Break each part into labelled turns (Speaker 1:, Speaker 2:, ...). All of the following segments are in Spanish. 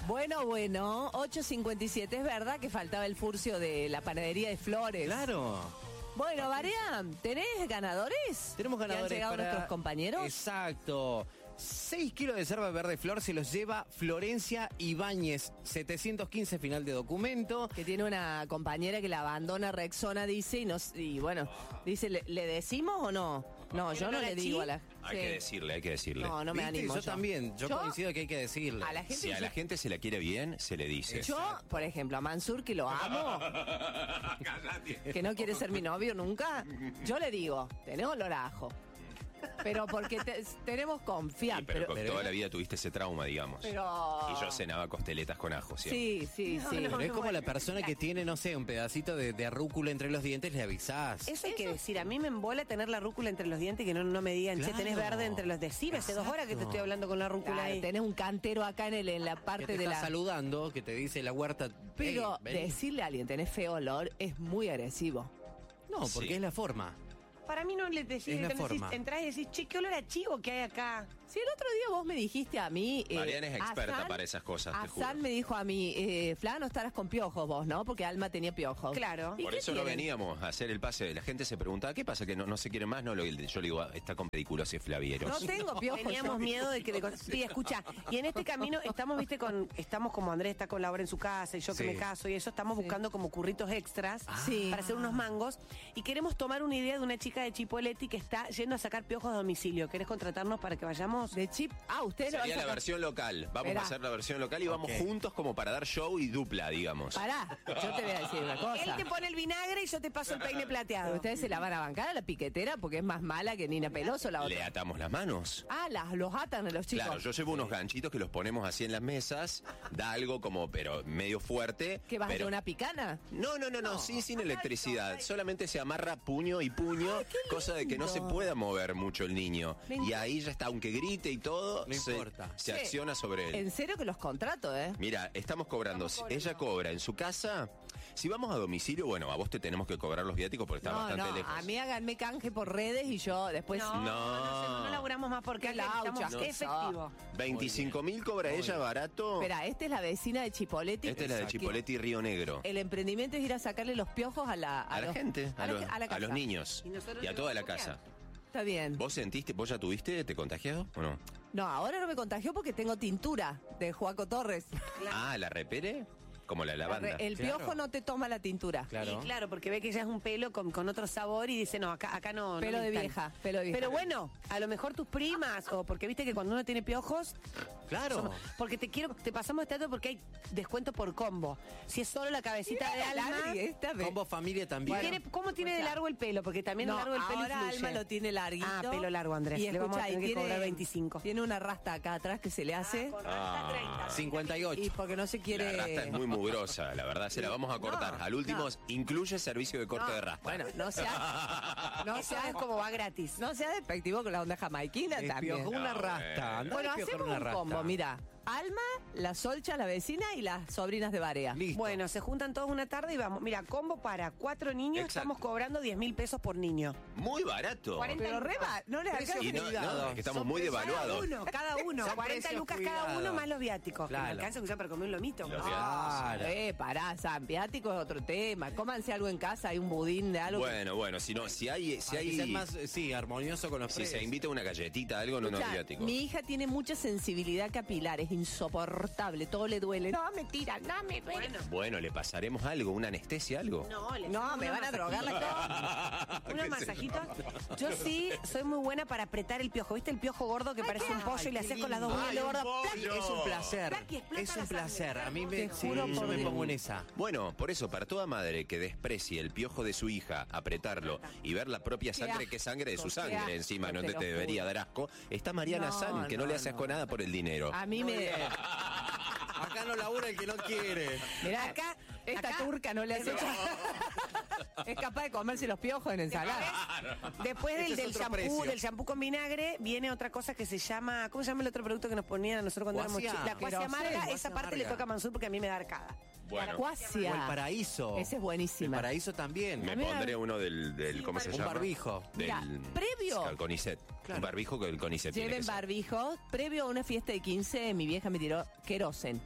Speaker 1: Bueno, 8:57. Es verdad que faltaba el furcio de la panadería de Flores.
Speaker 2: Claro.
Speaker 1: Bueno, Varian, ¿tenés ganadores?
Speaker 2: Tenemos ganadores
Speaker 1: ¿Que han llegado
Speaker 2: para
Speaker 1: nuestros compañeros?
Speaker 2: Exacto. 6 kilos de cerva verde flor se los lleva Florencia Ibáñez, 715 final de documento.
Speaker 1: Que tiene una compañera que la abandona Rexona, dice, y bueno, dice, ¿le decimos o no? No, yo no le digo a la...
Speaker 3: Hay que decirle.
Speaker 1: No, no me
Speaker 2: ¿Viste?
Speaker 1: animo.
Speaker 2: Yo también, yo coincido que hay que decirle.
Speaker 1: A la gente,
Speaker 3: Si a la gente se la quiere bien, se le dice.
Speaker 1: Yo, por ejemplo, a Mansur, que lo amo, que no quiere ser mi novio nunca, yo le digo, tenés olor a ajo. Pero porque tenemos confianza.
Speaker 3: Sí, pero toda la vida tuviste ese trauma, digamos.
Speaker 1: Pero...
Speaker 3: Y yo cenaba costeletas con ajo siempre.
Speaker 1: Sí.
Speaker 2: Pero es como la persona que tiene, no sé, un pedacito de rúcula entre los dientes, le avisás.
Speaker 4: Eso hay que decir. A mí me embola tener la rúcula entre los dientes y que no me digan,
Speaker 2: Claro.
Speaker 4: che, tenés verde entre los dientes. Sí, hace 2 horas que te estoy hablando con la rúcula
Speaker 1: Claro,
Speaker 4: ahí.
Speaker 1: tenés un cantero acá en la
Speaker 2: Que
Speaker 1: parte
Speaker 2: te
Speaker 1: de
Speaker 2: está
Speaker 1: la...
Speaker 2: saludando, que te dice la huerta.
Speaker 1: Pero
Speaker 2: "Ey, vení".
Speaker 1: decirle a alguien tenés feo olor es muy agresivo.
Speaker 2: No, porque
Speaker 3: Sí.
Speaker 2: es la forma.
Speaker 4: Para mí no le decís,
Speaker 2: Es la forma.
Speaker 4: entrás y decís, che, qué olor a chivo que hay acá.
Speaker 1: Si el otro día vos me dijiste a mí...
Speaker 3: Mariana es experta
Speaker 1: Hassan-
Speaker 3: para esas cosas, te juro.
Speaker 1: Hassan me dijo a mí, Fla, no estarás con piojos vos, ¿no? Porque Alma tenía piojos.
Speaker 4: Claro.
Speaker 1: ¿Y
Speaker 3: Por
Speaker 1: qué
Speaker 3: eso no
Speaker 1: tienen?
Speaker 3: veníamos a hacer el pase. La gente se preguntaba, ¿qué pasa? ¿Que no se quiere más? No, yo le digo, está con pediculosis flavieros.
Speaker 1: No tengo piojos.
Speaker 4: Teníamos miedo de que sí, escucha, y en este camino estamos como Andrés está con Laura en su casa y yo que
Speaker 2: Sí.
Speaker 4: me caso y eso, estamos buscando como curritos extras
Speaker 1: Sí.
Speaker 4: para hacer unos mangos y queremos tomar una idea de una chica de Chipoleti que está yendo a sacar piojos a domicilio. ¿Querés contratarnos para que vayamos?
Speaker 1: De chip. Ustedes lo
Speaker 3: Sería
Speaker 1: van a
Speaker 3: la versión local. Vamos
Speaker 1: Esperá.
Speaker 3: a hacer la versión local y vamos
Speaker 2: Ok.
Speaker 3: juntos como para dar show y dupla, digamos.
Speaker 1: Pará, yo te voy a decir una cosa.
Speaker 4: Él te pone el vinagre y yo te paso el peine
Speaker 1: Pero
Speaker 4: plateado.
Speaker 1: ustedes se la van a bancar a la piquetera porque es más mala que Nina Peloso la
Speaker 3: Le
Speaker 1: otra.
Speaker 3: atamos las manos.
Speaker 1: Los atan a los chicos.
Speaker 3: Claro, yo llevo unos ganchitos que los ponemos así en las mesas, da algo como, pero medio fuerte.
Speaker 1: ¿Qué vas a
Speaker 3: pero...
Speaker 1: hacer, una picana?
Speaker 3: No, sin electricidad. Solamente se amarra puño y puño, cosa de que no se pueda mover mucho el niño.
Speaker 1: Me
Speaker 3: Y ahí ya está, aunque grite y todo,
Speaker 2: No importa.
Speaker 3: se
Speaker 1: Che,
Speaker 3: acciona sobre él.
Speaker 1: En serio que los contrato, ¿eh?
Speaker 3: Mira, estamos cobrando. Ella cobra en su casa. Si vamos a domicilio, bueno, a vos te tenemos que cobrar los viáticos porque está bastante lejos.
Speaker 1: a mí háganme canje por redes y yo después...
Speaker 4: No laburamos más porque
Speaker 1: Qué laucha.
Speaker 4: estamos
Speaker 1: No.
Speaker 4: efectivo.
Speaker 3: 25.000 cobra ella, barato.
Speaker 1: Espera, esta es la vecina de Chipoletti.
Speaker 3: Esta es la de
Speaker 1: Exacto.
Speaker 3: Chipoleti y Río Negro.
Speaker 1: El emprendimiento es ir a sacarle los piojos a la
Speaker 3: gente, a los
Speaker 1: casa.
Speaker 3: niños
Speaker 4: Y nosotros
Speaker 3: y a toda la
Speaker 4: tenemos que
Speaker 3: casa.
Speaker 1: Está bien.
Speaker 3: ¿Vos ya tuviste, te contagiado o no?
Speaker 1: No, ahora no me contagió porque tengo tintura de Joaco Torres.
Speaker 3: Ah, ¿la repere? Como la lavanda.
Speaker 1: El
Speaker 2: Claro.
Speaker 1: piojo no te toma la tintura.
Speaker 2: Claro.
Speaker 4: Y claro, porque ve que ya es un pelo con otro sabor y dice, no, acá no.
Speaker 1: Pelo
Speaker 4: no
Speaker 1: de
Speaker 4: están.
Speaker 1: vieja, pelo de vieja.
Speaker 4: Pero bueno, a lo mejor tus primas, o porque viste que cuando uno tiene piojos,
Speaker 2: Claro.
Speaker 4: porque te pasamos este dato porque hay descuento por combo. Si es solo la cabecita de Alma.
Speaker 2: Combo familia también.
Speaker 4: ¿Cómo tiene de largo el pelo? Porque también
Speaker 1: No,
Speaker 4: el largo del pelo
Speaker 1: ahora
Speaker 4: influye.
Speaker 1: Alma lo tiene larguito.
Speaker 4: Ah, pelo largo, Andrés.
Speaker 1: Y
Speaker 4: Le vamos a
Speaker 1: escucha,
Speaker 4: tener
Speaker 1: y
Speaker 4: que cobrar 25.
Speaker 1: Tiene una rasta acá atrás que se le hace.
Speaker 2: 58.
Speaker 1: Y porque no se quiere...
Speaker 3: La rasta es muy mugrosa, la verdad, se la vamos a cortar. Al último, incluye servicio de corte de rasta.
Speaker 1: Bueno, no sea... No
Speaker 4: Eso es
Speaker 1: sea
Speaker 4: como va gratis.
Speaker 1: No sea despectivo con la onda jamaiquina
Speaker 2: El
Speaker 1: también.
Speaker 2: piojo una
Speaker 3: No,
Speaker 2: rasta. Andá
Speaker 1: Bueno,
Speaker 2: de piojo
Speaker 1: hacemos
Speaker 2: una
Speaker 1: un
Speaker 2: rasta.
Speaker 1: combo, mira. Alma, la Solcha, la vecina y las sobrinas de Barea.
Speaker 2: Listo.
Speaker 4: Bueno, se juntan todos una tarde y vamos. Mira, combo para 4 niños,
Speaker 3: Exacto.
Speaker 4: estamos cobrando 10.000 pesos por niño.
Speaker 3: Muy barato.
Speaker 4: 40
Speaker 1: Pero reba, no les alcanza
Speaker 3: Y no,
Speaker 1: ni-
Speaker 3: no, es que estamos muy devaluados.
Speaker 4: Cada uno.
Speaker 2: Son
Speaker 4: 40
Speaker 2: precios
Speaker 4: lucas cada
Speaker 2: cuidados.
Speaker 4: uno más los viáticos.
Speaker 2: Claro.
Speaker 4: Me alcanza a usar para comer un lomito.
Speaker 3: Los
Speaker 2: Claro.
Speaker 1: Pará, San Viático es otro tema. Cómanse algo en casa, hay un budín de algo.
Speaker 3: Bueno, si hay,
Speaker 2: Hay que ser más, armonioso con los
Speaker 3: si
Speaker 2: precios.
Speaker 3: se invita una galletita, algo, no es
Speaker 1: Escuchá,
Speaker 3: viático.
Speaker 1: mi hija tiene mucha sensibilidad capilar, es insoportable, todo le duele. No, mentira, no me duele.
Speaker 3: Bueno, le pasaremos algo, una anestesia, algo.
Speaker 1: No, me van a drogar la cara.
Speaker 4: Unos masajitos. Yo sí soy muy buena para apretar el piojo. ¿Viste el piojo gordo que parece un pollo y le haces con las dos uñas de gordo? ¡Plac!
Speaker 2: Es un placer.
Speaker 4: Plac, y explota
Speaker 2: Es
Speaker 4: la
Speaker 2: un placer.
Speaker 4: sangre.
Speaker 2: A mí
Speaker 1: Te
Speaker 2: me
Speaker 1: juro
Speaker 2: yo
Speaker 1: por
Speaker 2: me
Speaker 1: Dios.
Speaker 2: pongo en esa.
Speaker 3: Bueno, por eso, para toda madre que desprecie el piojo de su hija, apretarlo y ver la propia sangre,
Speaker 1: Qué
Speaker 3: que es sangre de su
Speaker 1: asco,
Speaker 3: sangre
Speaker 1: qué
Speaker 3: encima,
Speaker 1: asco,
Speaker 3: no
Speaker 1: te
Speaker 3: te
Speaker 1: lo
Speaker 3: debería
Speaker 1: juro.
Speaker 3: dar asco, está Mariana
Speaker 1: No,
Speaker 3: San, que no, le hace asco nada por el dinero.
Speaker 1: A mí me...
Speaker 2: Acá no labura el que no quiere.
Speaker 1: Mirá,
Speaker 4: Acá-
Speaker 1: esta
Speaker 4: acá-
Speaker 1: turca no le hace... Es capaz de comerse los piojos en ensalada.
Speaker 4: Después
Speaker 2: Ese es
Speaker 4: del
Speaker 2: otro
Speaker 4: shampoo,
Speaker 2: precio.
Speaker 4: del shampoo con vinagre, viene otra cosa que se llama, ¿cómo se llama el otro producto que nos ponían a nosotros cuando
Speaker 2: Cuasia.
Speaker 4: éramos chicos? La cuasia
Speaker 1: Queroseno,
Speaker 4: amarga,
Speaker 2: cuasia
Speaker 4: esa parte
Speaker 2: amarga.
Speaker 4: le toca a Mansur porque a mí me da arcada.
Speaker 3: Bueno,
Speaker 1: Cuasia.
Speaker 2: O el paraíso.
Speaker 1: Esa es buenísima.
Speaker 2: El paraíso también.
Speaker 3: me
Speaker 1: mí me-
Speaker 3: pondré uno del ¿cómo se
Speaker 2: un
Speaker 3: llama?
Speaker 2: barbijo.
Speaker 1: Mira,
Speaker 3: Del
Speaker 1: previo-
Speaker 3: del CONICET.
Speaker 2: Claro.
Speaker 3: Un barbijo con el CONICET. tiene
Speaker 1: Lleven
Speaker 3: que ser.
Speaker 1: barbijos. Previo a una fiesta de 15, mi vieja me tiró querosen.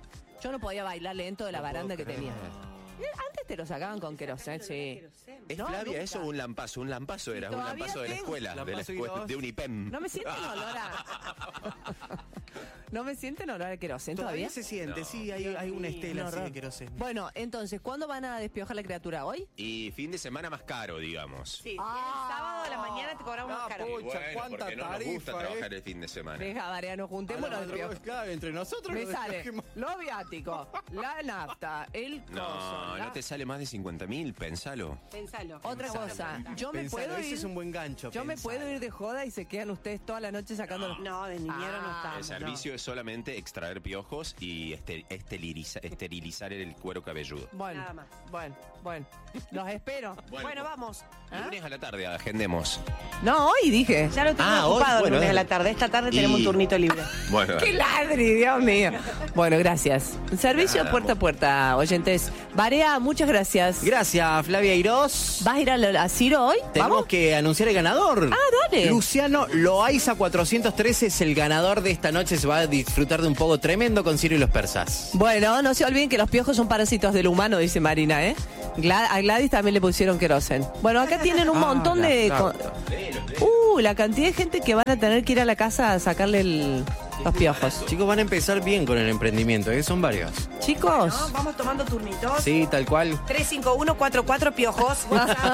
Speaker 1: Yo no podía bailar lento de la baranda que tenía. Antes te lo sacaban con querosén, sí.
Speaker 3: ¿Es
Speaker 1: No,
Speaker 3: Flavia
Speaker 1: nunca.
Speaker 3: eso o un lampazo? Un lampazo era, un
Speaker 1: todavía
Speaker 3: lampazo de la
Speaker 1: tengo.
Speaker 3: escuela, de un IPEM.
Speaker 1: No me sienten olor a... ¿No me sienten olor a querosén todavía?
Speaker 2: Todavía se siente, sí, hay una estela así de querosén.
Speaker 1: Bueno, entonces, ¿cuándo van a despiojar la criatura? ¿Hoy?
Speaker 3: Y fin de semana más caro, digamos.
Speaker 4: Sí, el sábado de la mañana te cobramos más caro.
Speaker 2: pucha,
Speaker 3: Bueno,
Speaker 2: cuánta
Speaker 3: porque no nos gusta
Speaker 2: tarifa,
Speaker 3: trabajar el fin de semana.
Speaker 1: Deja, Varea, nos juntemos los despiojos.
Speaker 2: Claro, entre nosotros.
Speaker 1: Me
Speaker 2: lo
Speaker 1: sale
Speaker 2: despejemos.
Speaker 1: los viáticos, la nafta, el coso.
Speaker 3: No, no te sale más de 50.000, pensalo.
Speaker 4: Pensalo.
Speaker 1: Otra cosa, yo me
Speaker 2: Pensalo,
Speaker 1: puedo
Speaker 2: ese
Speaker 1: ir...
Speaker 2: es un buen gancho.
Speaker 1: Yo me
Speaker 2: pensalo.
Speaker 1: puedo ir de joda y se quedan ustedes toda la noche sacando...
Speaker 4: No, de niñero no estamos.
Speaker 3: El servicio es solamente extraer piojos y esterilizar el cuero cabelludo.
Speaker 1: Bueno,
Speaker 4: Nada más.
Speaker 1: bueno. Los espero.
Speaker 4: Bueno, vamos.
Speaker 3: Lunes a la tarde, agendemos.
Speaker 1: No, hoy dije.
Speaker 4: Ya lo tengo
Speaker 3: Ah, hoy,
Speaker 4: ocupado el
Speaker 3: bueno,
Speaker 4: lunes a la
Speaker 3: dale.
Speaker 4: tarde. Esta tarde
Speaker 3: Y-
Speaker 4: tenemos un turnito libre.
Speaker 3: Bueno,
Speaker 1: ¡Qué ladri, Dios mío! Bueno, gracias. Servicio
Speaker 3: Nada,
Speaker 1: puerta a puerta, oyentes. Varea, muchas gracias.
Speaker 2: Gracias, Flavia Irós.
Speaker 1: ¿Vas a ir a Ciro hoy?
Speaker 2: Tenemos
Speaker 1: ¿Vamos?
Speaker 2: que anunciar el ganador.
Speaker 1: Ah, dale.
Speaker 2: Luciano Loaiza 413 es el ganador de esta noche. Se va a disfrutar de un poco tremendo con Ciro y los persas.
Speaker 1: Bueno, no se olviden que los piojos son parásitos del humano, dice Marina, ¿eh? A Gladys también le pusieron querosén. Bueno, acá tienen un montón de... la cantidad de gente que van a tener que ir a la casa a sacarle los piojos.
Speaker 2: Chicos, van a empezar bien con el emprendimiento, ¿eh? Son varios.
Speaker 1: Chicos,
Speaker 4: ¿No? Vamos tomando turnitos.
Speaker 2: Sí, tal cual.
Speaker 4: 351-44 piojos.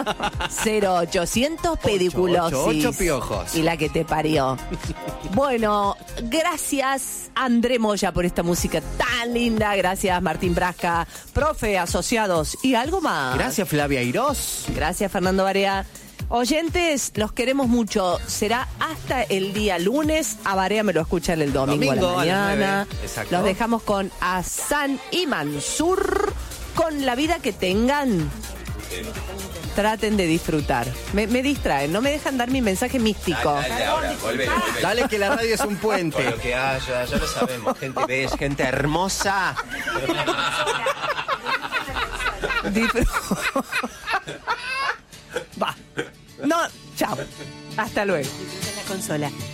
Speaker 1: 0800 pediculosis.
Speaker 2: 8 piojos.
Speaker 1: Y la que te parió. Bueno, gracias André Moya por esta música tan linda. Gracias Martín Brasca, profe, asociados y algo más.
Speaker 2: Gracias, Flavia Irós.
Speaker 1: Gracias Fernando Barea. Oyentes, los queremos mucho. Será hasta el día lunes. A Barea me lo escuchan el domingo a la
Speaker 2: Domingo a las
Speaker 1: mañana.
Speaker 2: 9, exacto.
Speaker 1: Los dejamos con Hassan y Mansur. Con la vida que tengan, traten de disfrutar. Me distraen, no me dejan dar mi mensaje místico.
Speaker 3: Dale, ahora, volvé.
Speaker 2: Dale que la radio es un
Speaker 3: Por
Speaker 2: puente.
Speaker 3: lo que haya, ya lo sabemos. Gente bella, gente hermosa.
Speaker 1: Va. No, chao. Hasta luego.
Speaker 4: La consola.